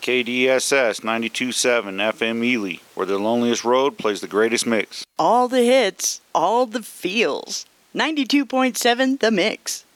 KDSS 92.7 FM Ely, where the loneliest road plays the greatest mix. All the hits, all the feels. 92.7 The Mix.